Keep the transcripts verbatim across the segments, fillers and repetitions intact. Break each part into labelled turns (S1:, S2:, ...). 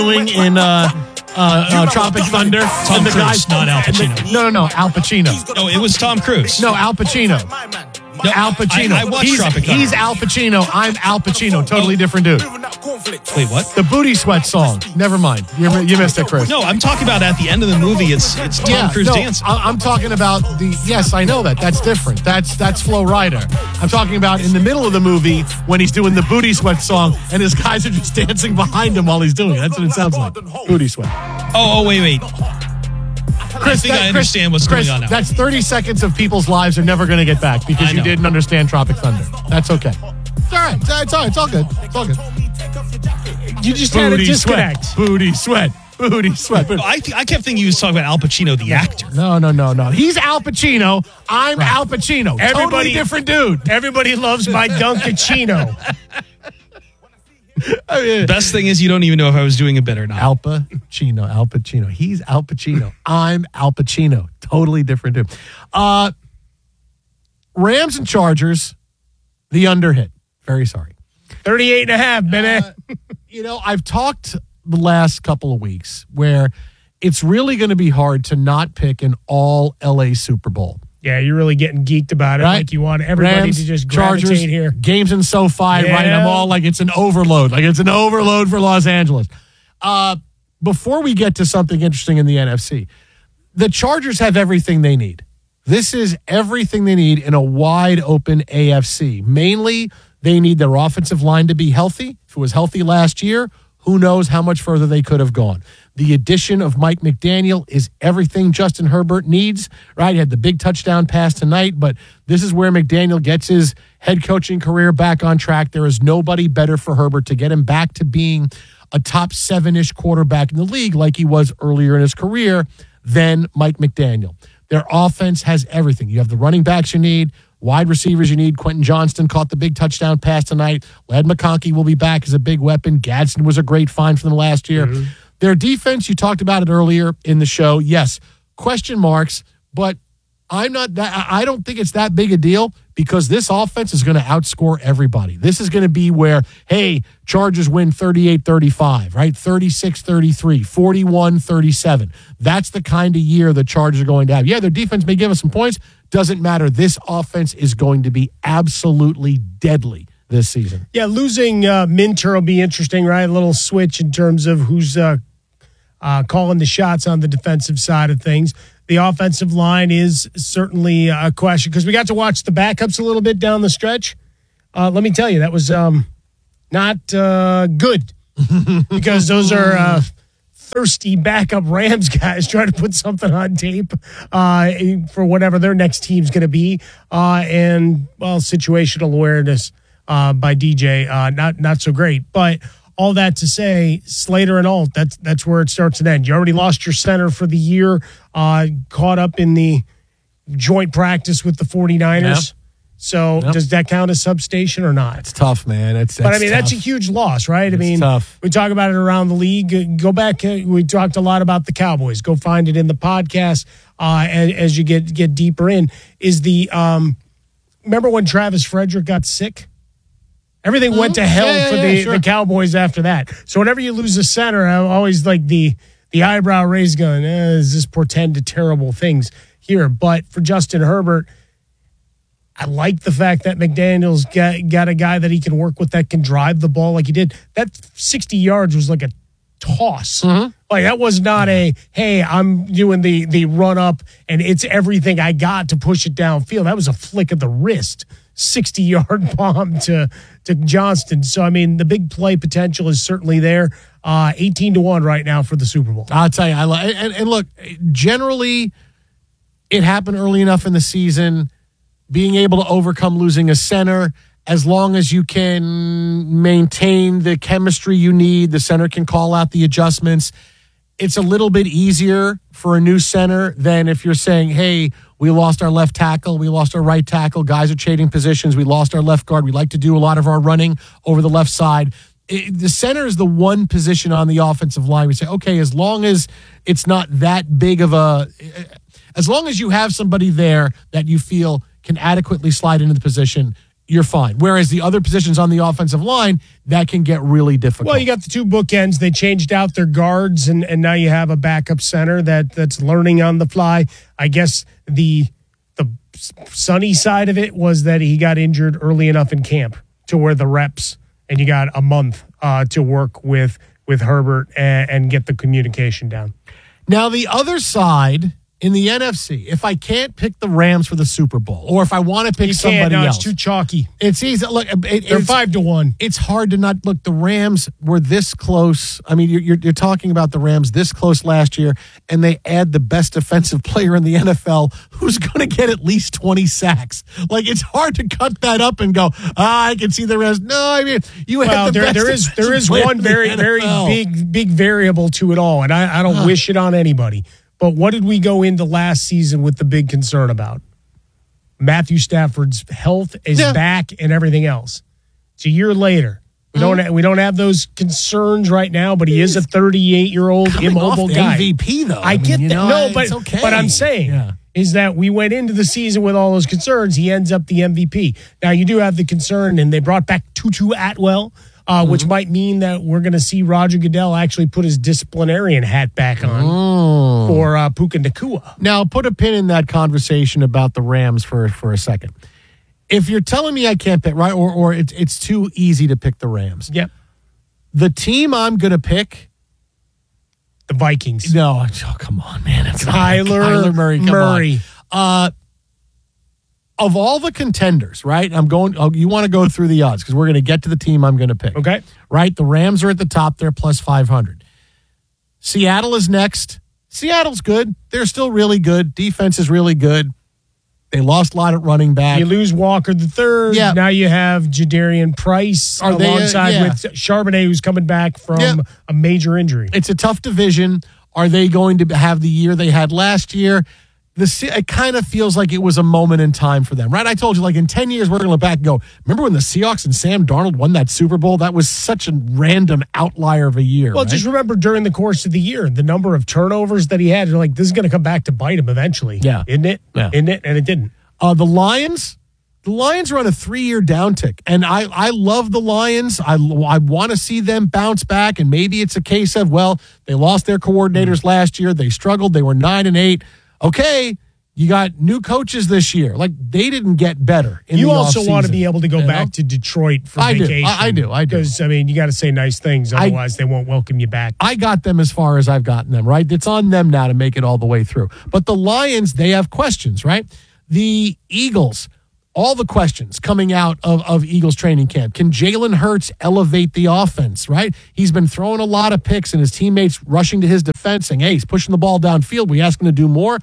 S1: doing in uh, uh, uh, Tropic Thunder.
S2: Tom
S1: and the
S2: Cruise,
S1: guys,
S2: not Al
S1: and the-
S2: Pacino.
S1: no, no, no, Al Pacino.
S2: No, it was Tom Cruise.
S1: No, Al Pacino.
S2: No,
S1: Al Pacino.
S2: I, I watched
S1: he's,
S2: Tropic Thunder.
S1: he's Al Pacino. I'm Al Pacino. Totally different dude.
S2: Wait, what?
S1: The Booty Sweat song. Never mind. You, you missed it, Chris.
S2: No, I'm talking about at the end of the movie. It's it's Tom
S1: Yeah,
S2: Cruise
S1: no,
S2: dancing.
S1: I- I'm talking about the. Yes, I know that. That's different. That's that's Flo Rida. I'm talking about in the middle of the movie when he's doing the Booty Sweat song and his guys are just dancing behind him while he's doing it. That's what it sounds like. Booty Sweat.
S2: Oh, oh, wait, wait. I think
S1: that-
S2: I understand what's
S1: Chris,
S2: going on now.
S1: That's thirty seconds of people's lives are never going to get back because
S2: I
S1: you
S2: know.
S1: didn't understand Tropic Thunder. That's okay. It's all right. It's all right. It's, all right. It's all good. It's all good.
S3: You just had a
S1: Booty
S3: disconnect.
S1: sweat. Booty sweat. Booty sweat. Booty.
S2: I, th- I kept thinking he was talking about Al Pacino, the actor.
S1: No, no, no, no. He's Al Pacino. I'm Al Pacino. Totally
S3: Everybody-
S1: different dude.
S3: Everybody loves my Dunkachino.
S1: I mean,
S2: Best thing is you don't even know if I was doing a bit or not.
S1: Al Pacino. Al Pacino. He's Al Pacino. I'm Al Pacino. Totally different dude. Uh, Rams and Chargers, the under hit. Very sorry.
S3: thirty-eight and a half, baby.
S1: Uh, you know, I've talked the last couple of weeks where it's really going to be hard to not pick an all L A Super Bowl.
S3: Yeah, you're really getting geeked about it.
S1: Right?
S3: Like you want everybody
S1: Rams,
S3: to just gravitate
S1: Chargers,
S3: here.
S1: games in SoFi, right?
S3: Yeah.
S1: I'm all like it's an overload. Like it's an overload for Los Angeles. Uh, before we get to something interesting in the N F C, the Chargers have everything they need. This is everything they need in a wide open A F C. Mainly, they need their offensive line to be healthy. If it was healthy last year, who knows how much further they could have gone. The addition of Mike McDaniel is everything Justin Herbert needs, right? He had the big touchdown pass tonight, but this is where McDaniel gets his head coaching career back on track. There is nobody better for Herbert to get him back to being a top seven-ish quarterback in the league like he was earlier in his career than Mike McDaniel. Their offense has everything. You have the running backs you need, wide receivers you need. Quentin Johnston caught the big touchdown pass tonight. Ladd McConkey will be back as a big weapon. Gadsden was a great find for them last year. Mm-hmm. Their defense, you talked about it earlier in the show. Yes, question marks, but I'm not that, I don't think it's that big a deal because this offense is going to outscore everybody. This is going to be where, hey, Chargers win thirty-eight thirty-five, right? thirty-six thirty-three, forty-one thirty-seven. That's the kind of year the Chargers are going to have. Yeah, their defense may give us some points. Doesn't matter. This offense is going to be absolutely deadly this season.
S3: Yeah, losing uh, Minter will be interesting, right? A little switch in terms of who's uh, uh, calling the shots on the defensive side of things. The offensive line is certainly a question because we got to watch the backups a little bit down the stretch. Uh, let me tell you, that was um, not uh, good because those are uh, thirsty backup Rams guys trying to put something on tape uh, for whatever their next team's going to be. Uh, and, well, situational awareness uh, by D J, uh, not not so great. But all that to say, Slater and Alt, that's, that's where it starts and ends. You already lost your center for the year, uh, caught up in the joint practice with the 49ers.
S1: Yep.
S3: So
S1: Yep.
S3: does that count as substation or not?
S1: It's tough, man. It's,
S3: But I
S1: it's
S3: mean,
S1: tough.
S3: that's a huge loss, right? I
S1: It's
S3: mean,
S1: tough.
S3: we talk about it around the league. Go back. uh, We talked a lot about the Cowboys. Go find it in the podcast uh, as, as you get get deeper in. Is the um, remember when Travis Frederick got sick? Everything went to hell
S1: Yeah, yeah,
S3: for
S1: yeah,
S3: the,
S1: sure.
S3: the Cowboys after that. So whenever you lose a center, I always like the the eyebrow raised, going, eh, "Does this portend to terrible things here?" But for Justin Herbert, I like the fact that McDaniel's got, got a guy that he can work with that can drive the ball like he did. That sixty yards was like a toss.
S1: Mm-hmm.
S3: Like that was not a, hey, I'm doing the the run up and it's everything I got to push it downfield. That was a flick of the wrist, sixty-yard bomb to, to Johnston. So, I mean, the big play potential is certainly there. Uh, eighteen to one right now for the Super Bowl.
S1: I'll tell you, I love, and, and look, generally, it happened early enough in the season. Being able to overcome losing a center, as long as you can maintain the chemistry you need, the center can call out the adjustments. It's a little bit easier for a new center than if you're saying, hey, we lost our left tackle, we lost our right tackle, guys are trading positions, we lost our left guard, we like to do a lot of our running over the left side. It, the center is the one position on the offensive line. We say, okay, as long as it's not that big of a, as long as you have somebody there that you feel can adequately slide into the position, you're fine. Whereas the other positions on the offensive line, that can get really difficult.
S3: Well, you got the two bookends. They changed out their guards, and, and now you have a backup center that that's learning on the fly. I guess the the sunny side of it was that he got injured early enough in camp to where the reps, and you got a month uh, to work with with Herbert and, and get the communication down.
S1: Now, the other side in the N F C, if I can't pick the Rams for the Super Bowl, or if I want to pick
S3: You
S1: somebody
S3: can't, no,
S1: else,
S3: it's too chalky.
S1: it's easy. Look, it,
S3: They're
S1: it's,
S3: five to one.
S1: It's hard to not look. The Rams were this close. I mean, you're, you're you're talking about the Rams this close last year, and they add the best defensive player in the N F L, who's going to get at least twenty sacks. Like, it's hard to cut that up and go, ah, I can see the Rams. No, I mean, you
S3: Well,
S1: have the
S3: there,
S1: best
S3: there is there is
S1: player
S3: one
S1: in the
S3: very
S1: N F L.
S3: very big big variable to it all, and I, I don't wish it on anybody. But what did we go into last season with the big concern about? Matthew Stafford's health is
S1: Yeah.
S3: back and everything else. It's a year later. We don't ha- we don't have those concerns right now, but he is a thirty-eight year old
S1: Coming
S3: immobile
S1: off the
S3: guy.
S1: M V P though.
S3: I, get
S1: mean,
S3: that.
S1: you know,
S3: No, but
S1: it's okay.
S3: but I'm saying
S1: Yeah.
S3: is that we went into the season with all those concerns. He ends up the M V P. Now you do have the concern, and they brought back Tutu Atwell, uh,
S1: Mm-hmm.
S3: which might mean that we're going to see Roger Goodell actually put his disciplinarian hat back on
S1: Oh.
S3: for uh, Puka Nacua.
S1: Now, put a pin in that conversation about the Rams for, for a second. If you're telling me I can't pick, right, or, or it's, it's too easy to pick the Rams,
S3: Yep,
S1: the team I'm going to pick,
S3: the Vikings.
S1: no, oh, come on, man. It's not
S3: Kyler
S1: Kyler Murray. Come
S3: Murray.
S1: on. Uh, of all the contenders, right, I'm going, oh, you want to go through the odds because we're going to get to the team I'm going to pick.
S3: Okay.
S1: Right? The Rams are at the top. They're plus five hundred. Seattle is next. Seattle's good. They're still really good. Defense is really good. They lost a lot at running back.
S3: You lose Walker the third.
S1: Yeah.
S3: Now you have Jadarian Price
S1: Are they, uh,
S3: alongside
S1: yeah.
S3: with Charbonnet, who's coming back from
S1: Yeah.
S3: a major injury.
S1: It's a tough division. Are they going to have the year they had last year? The Se- it kind of feels like it was a moment in time for them, right? I told you, like in ten years, we're going to look back and go, remember when the Seahawks and Sam Darnold won that Super Bowl? That was such a random outlier of a year.
S3: Well,
S1: right?
S3: just remember during the course of the year, the number of turnovers that he had, you're like, this is going to come back to bite him eventually.
S1: Yeah.
S3: Isn't it?
S1: Yeah.
S3: Isn't it? And it didn't.
S1: Uh, the Lions, the Lions are on a three-year downtick, and I, I love the Lions. I, I want to see them bounce back, and maybe it's a case of, well, they lost their coordinators last year. They struggled. They were nine and eight. Okay, you got new coaches this year. Like, they didn't get better in
S3: You
S1: the
S3: also want to
S1: offseason,
S3: be able to go
S1: you
S3: back
S1: know?
S3: to Detroit for
S1: I do.
S3: vacation.
S1: I- I do. I do.
S3: Because, I mean, you got to say nice things. Otherwise, they won't welcome you back.
S1: I got them as far as I've gotten them, right? It's on them now to make it all the way through. But the Lions, they have questions, right? The Eagles, all the questions coming out of, of Eagles training camp. Can Jalen Hurts elevate the offense, right? He's been throwing a lot of picks and his teammates rushing to his defense saying, hey, he's pushing the ball downfield. We ask him to do more.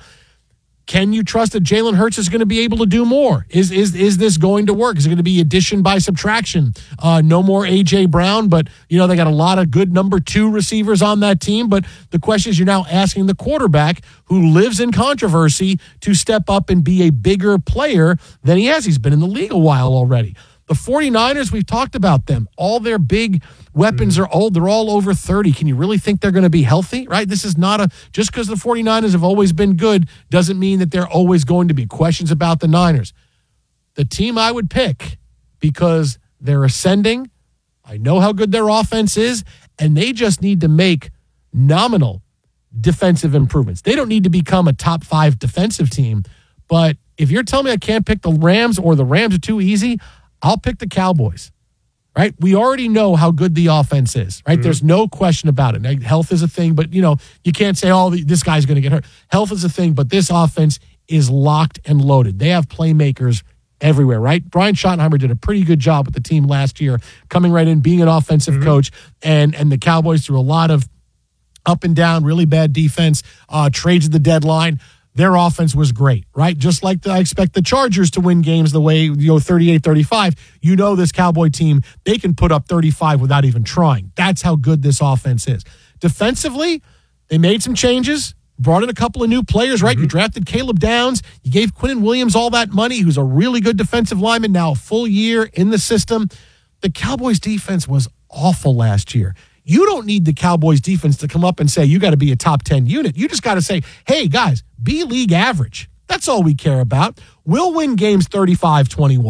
S1: Can you trust that Jalen Hurts is going to be able to do more? Is is is this going to work? Is it going to be addition by subtraction? Uh, no more A J Brown, but you know they got a lot of good number two receivers on that team. But the question is, you're now asking the quarterback who lives in controversy to step up and be a bigger player than he has. He's been in the league a while already. The 49ers, we've talked about them. All their big weapons are old. They're all over thirty. Can you really think they're going to be healthy, right? This is not a, just because the 49ers have always been good doesn't mean that they're always going to be. Questions about the Niners. The team I would pick, because they're ascending, I know how good their offense is, and they just need to make nominal defensive improvements. They don't need to become a top five defensive team, but if you're telling me I can't pick the Rams or the Rams are too easy, I'll pick the Cowboys, right? We already know how good the offense is, right? Mm-hmm. There's no question about it. Now, health is a thing, but, you know, you can't say, oh, this guy's going to get hurt. Health is a thing, but this offense is locked and loaded. They have playmakers everywhere, right? Brian Schottenheimer did a pretty good job with the team last year, coming right in, being an offensive mm-hmm. coach, and, and the Cowboys through a lot of up and down, really bad defense, uh, trades at the deadline. Their offense was great, right? Just like the, I expect the Chargers to win games the way, you know, thirty-eight thirty-five. You know this Cowboy team, they can put up thirty-five without even trying. That's how good this offense is. Defensively, they made some changes, brought in a couple of new players, right? Mm-hmm. You drafted Caleb Downs. You gave Quinnen Williams all that money, who's a really good defensive lineman, now a full year in the system. The Cowboys defense was awful last year. You don't need the Cowboys defense to come up and say, you got to be a top ten unit. You just got to say, hey, guys, be league average. That's all we care about. We'll win games thirty-five twenty-one.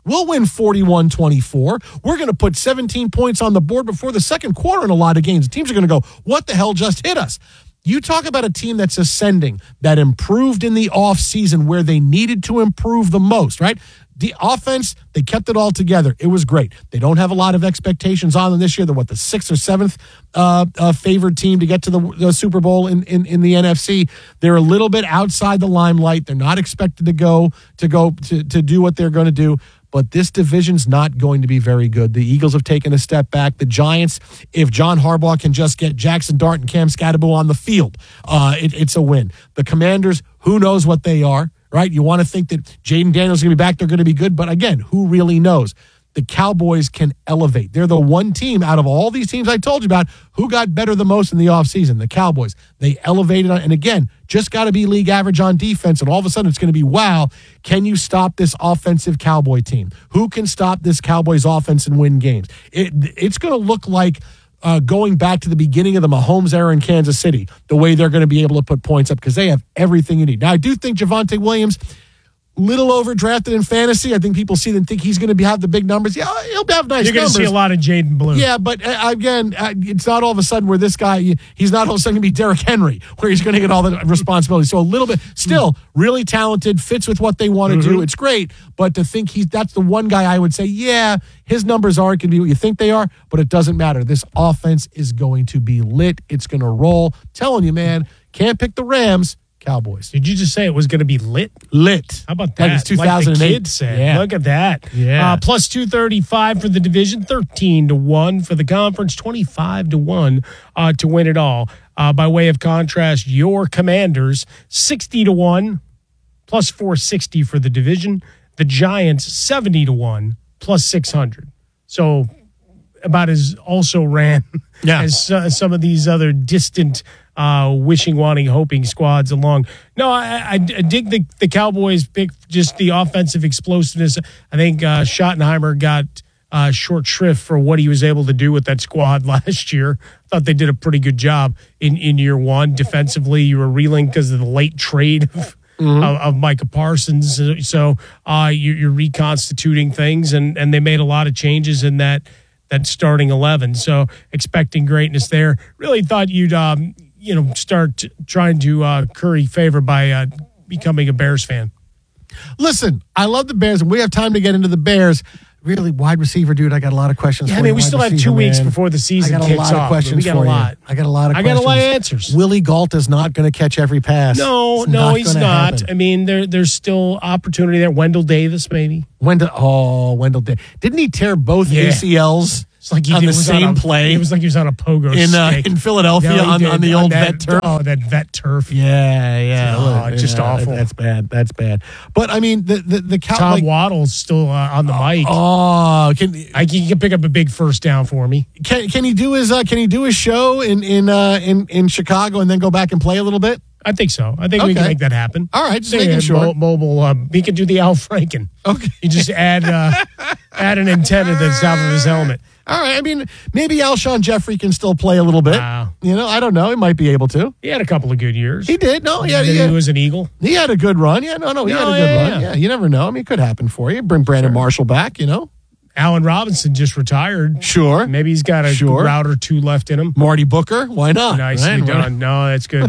S1: We'll win forty-one twenty-four. We're going to put seventeen points on the board before the second quarter in a lot of games. Teams are going to go, what the hell just hit us? You talk about a team that's ascending, that improved in the offseason where they needed to improve the most, right? The offense, they kept it all together. It was great. They don't have a lot of expectations on them this year. They're, what, the sixth or seventh uh, uh, favored team to get to the, the Super Bowl in, in, in the N F C. They're a little bit outside the limelight. They're not expected to go to go to, to do what they're going to do. But this division's not going to be very good. The Eagles have taken a step back. The Giants, if John Harbaugh can just get Jackson Dart and Cam Scatterbo on the field, uh, it, it's a win. The Commanders, who knows what they are, right? You want to think that Jaden Daniels is going to be back. They're going to be good. But again, who really knows? The Cowboys can elevate. They're the one team out of all these teams I told you about who got better the most in the offseason. The Cowboys. They elevated. And again, just got to be league average on defense. And all of a sudden it's going to be, wow, can you stop this offensive Cowboy team? Who can stop this Cowboys offense and win games? It, it's going to look like uh, going back to the beginning of the Mahomes era in Kansas City, the way they're going to be able to put points up because they have everything you need. Now, I do think Javonte Williams, little overdrafted in fantasy. I think people see and think he's going to be, have the big numbers. Yeah, he'll have nice
S3: You're going to
S1: numbers.
S3: see a lot of Jaden Blue.
S1: Yeah, but uh, again, uh, it's not all of a sudden where this guy, he's not all of a sudden going to be Derrick Henry, where he's going to get all the responsibility. So a little bit, still really talented, fits with what they want to mm-hmm. do. It's great, but to think he's, that's the one guy I would say, yeah, his numbers aren't going to be what you think they are, but it doesn't matter. This offense is going to be lit. It's going to roll. I'm telling you, man, can't pick the Rams. Cowboys.
S3: Did you just say it was going to be lit?
S1: Lit.
S3: How about that?
S1: Like it's two thousand eight.
S3: Like the kid said.
S1: Yeah.
S3: Look at that.
S1: Yeah.
S3: Uh, plus two thirty-five for the division, thirteen to one for the conference, twenty-five to one uh, to win it all. Uh, by way of contrast, your Commanders, sixty to one, plus four sixty for the division. The Giants, seventy to one, plus six hundred. So about as also ran
S1: yeah.
S3: as uh, some of these other distant Uh, wishing, wanting, hoping squads along. No, I, I, I dig the, the Cowboys pick, just the offensive explosiveness. I think uh, Schottenheimer got uh, short shrift for what he was able to do with that squad last year. I thought they did a pretty good job in, in year one. Defensively, you were reeling because of the late trade of, mm-hmm. of, of Micah Parsons. So uh, you, you're reconstituting things, and, and they made a lot of changes in that, that starting eleven. So expecting greatness there. Really thought you'd um, – you know, start trying to uh, curry favor by uh, becoming a Bears fan.
S1: Listen, I love the Bears, and we have time to get into the Bears. Really, wide receiver, dude, I got a lot of questions
S3: yeah,
S1: for
S3: I mean,
S1: you.
S3: we
S1: Wide
S3: still have
S1: receiver,
S3: two weeks
S1: man.
S3: before the season
S1: I got
S3: kicks
S1: a lot
S3: off.
S1: of questions
S3: We got
S1: for
S3: a lot.
S1: you. I got a lot of
S3: I
S1: questions.
S3: got a lot of answers.
S1: Willie Galt is not going to catch every pass.
S3: No,
S1: It's
S3: no,
S1: not
S3: he's
S1: gonna
S3: not.
S1: happen.
S3: I mean, there, there's still opportunity there. Wendell Davis, maybe.
S1: Wendell, oh, Wendell did. Didn't he tear both
S3: Yeah.
S1: A C Ls?
S3: It's like he
S1: on
S3: did-
S1: the
S3: was
S1: same
S3: on a,
S1: play.
S3: It was like he was on a pogo
S1: in uh,
S3: stick.
S1: in Philadelphia
S3: No, he
S1: on,
S3: did.
S1: on the old
S3: that,
S1: vet turf.
S3: Oh, that vet turf.
S1: Yeah, yeah.
S3: Oh,
S1: Look,
S3: just
S1: yeah,
S3: awful.
S1: That's bad. That's bad. But I mean, the the, the Cow-
S3: Tom
S1: like,
S3: Waddle's still uh, on the mic.
S1: Oh, can
S3: I can, he can pick up a big first down for me.
S1: can can he do his uh, can he do his show in in uh, in in Chicago and then go back and play a little bit?
S3: I think so. I think we
S1: Okay.
S3: can make that happen.
S1: All right, just
S3: Yeah,
S1: making sure.
S3: mo- mobile. Uh, he can do the Al Franken.
S1: Okay.
S3: You just add uh, add an antenna to the top of his helmet.
S1: All right. I mean, maybe Alshon Jeffrey can still play a little bit.
S3: Wow.
S1: You know, I don't know. He might be able to.
S3: He had a couple of good years.
S1: He did. No, yeah,
S3: Then
S1: yeah.
S3: he was an Eagle.
S1: He had a good run. Yeah, no, no, he
S3: No,
S1: had a good
S3: yeah,
S1: run.
S3: yeah.
S1: Yeah, you never know. I mean, it could happen for you. Bring Brandon Marshall back, you know?
S3: Allen Robinson just ritired.
S1: Sure.
S3: Maybe he's got a
S1: Sure.
S3: route or two left in him.
S1: Marty Booker, why not?
S3: Nicely
S1: Right?
S3: done. No, that's good.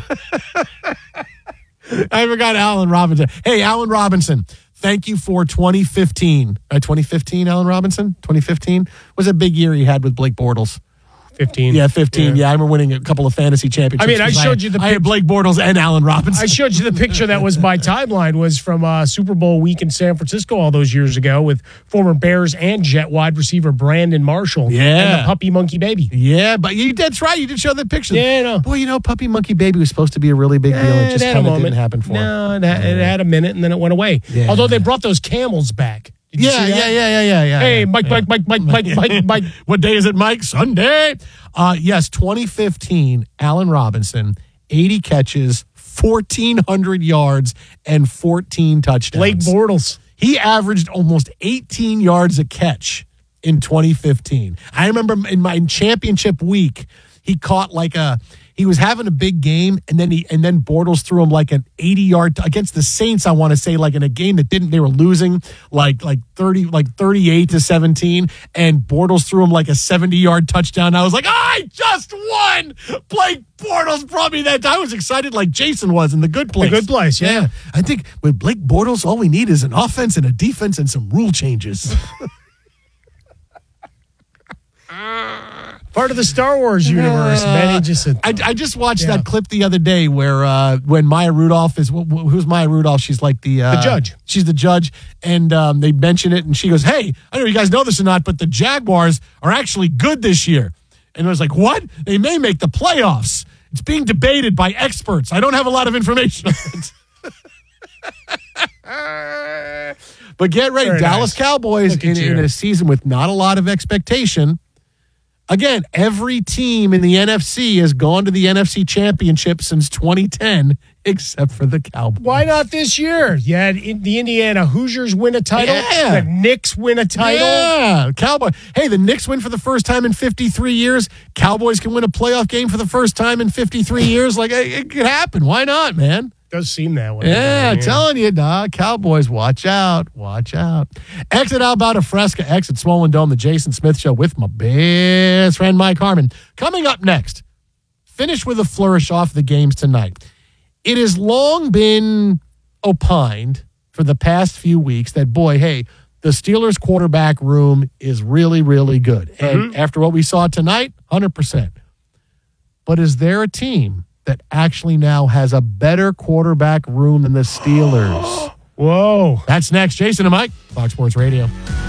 S1: I forgot Allen Robinson. Hey, Allen Robinson, thank you for twenty fifteen. Uh, twenty fifteen, Allen Robinson? twenty fifteen was a big year he had with Blake Bortles.
S3: fifteen.
S1: Yeah, fifteen. Yeah, I remember winning a couple of fantasy championships.
S3: I mean, I
S1: 'cause
S3: showed you the
S1: I had
S3: pic-
S1: Blake Bortles and Allen Robinson.
S3: I showed you the picture that was my timeline was from uh, Super Bowl week in San Francisco all those years ago with former Bears and Jet wide receiver Brandon Marshall.
S1: Yeah.
S3: And the puppy monkey baby.
S1: Yeah, but you that's right. You did show the picture.
S3: Yeah, I know.
S1: Boy, you know, Puppy Monkey Baby was supposed to be a really big deal. It just
S3: had a
S1: kind of
S3: moment.
S1: didn't happen for him.
S3: No, it had, it had a minute and then it went away.
S1: Yeah.
S3: Although they brought those camels back. Did you
S1: Yeah,
S3: see
S1: yeah,
S3: that?
S1: yeah, yeah, yeah, yeah.
S3: Hey,
S1: yeah.
S3: Mike,
S1: yeah.
S3: Mike, Mike, Mike, Mike, Mike, Mike.
S1: What day is it, Mike? Sunday. Uh, yes, twenty fifteen, Allen Robinson, eighty catches, fourteen hundred yards, and fourteen touchdowns.
S3: Blake Bortles.
S1: He averaged almost eighteen yards a catch in twenty fifteen. I remember in my championship week, he caught like a he was having a big game, and then he and then Bortles threw him like an eighty-yard against the Saints. I want to say like in a game that didn't they were losing like like thirty like thirty-eight to seventeen, and Bortles threw him like a seventy-yard touchdown. I was like, I just won. Blake Bortles brought me that. I was excited like Jason was in The Good Place.
S3: The Good Place, yeah.
S1: yeah. I think with Blake Bortles, all we need is an offense and a defense and some rule changes.
S3: Part of the Star Wars universe,
S1: Uh,
S3: man. He just said,
S1: I, I just watched
S3: Yeah.
S1: that clip the other day where uh, when Maya Rudolph is wh- wh- who's Maya Rudolph? She's like the uh,
S3: The judge.
S1: She's the judge, and um, they mention it, and she goes, "Hey, I don't know if you guys know this or not, but the Jaguars are actually good this year." And I was like, "What? They may make the playoffs. It's being debated by experts. I don't have a lot of information on it." But get ready,
S3: Very
S1: Dallas
S3: nice.
S1: Cowboys
S3: Look
S1: in,
S3: at you.
S1: in a season with not a lot of expectation. Again, every team in the N F C has gone to the N F C Championship since twenty ten, except for the Cowboys.
S3: why not this year? You had in- the Indiana Hoosiers win a title.
S1: Yeah.
S3: The Knicks win a title.
S1: Yeah, Cowboy. Hey, the Knicks win for the first time in fifty-three years. Cowboys can win a playoff game for the first time in fifty-three years. Like, it, it could happen. Why not, man?
S3: Does seem that way.
S1: Yeah, telling you, dog. Cowboys, watch out. Watch out. Exit Alberta Fresca, exit Swollen Dome, the Jason Smith Show with my best friend, Mike Harmon. Coming up next, finish with a flourish off the games tonight. It has long been opined for the past few weeks that, boy, hey, the Steelers quarterback room is really, really good. And after what we saw tonight, one hundred percent. But is there a team that actually now has a better quarterback room than the Steelers?
S3: Whoa.
S1: That's next. Jason and Mike, Fox Sports Radio.